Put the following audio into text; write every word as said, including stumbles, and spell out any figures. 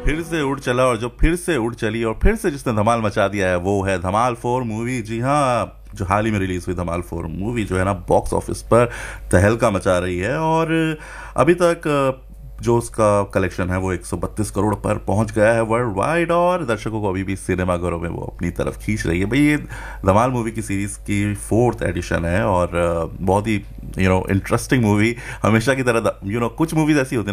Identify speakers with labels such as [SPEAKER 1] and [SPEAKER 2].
[SPEAKER 1] फिर से उड़ चला, और जो फिर से उड़ चली और फिर से जिसने धमाल मचा दिया है वो है धमाल फोर मूवी। जी हाँ, जो हाल ही में रिलीज हुई धमाल फोर मूवी जो है ना, बॉक्स ऑफिस पर तहलका मचा रही है। और अभी तक अ, जो उसका कलेक्शन है वो एक सौ बत्तीस करोड़ पर पहुंच गया है वर्ल्ड वाइड, और दर्शकों को अभी भी सिनेमाघरों में वो अपनी तरफ खींच रही है। भाई ये धमाल मूवी की सीरीज की फोर्थ एडिशन है, और अ, बहुत ही यू नो इंटरेस्टिंग मूवी। हमेशा की तरह यू नो कुछ मूवीज ऐसी होती हैं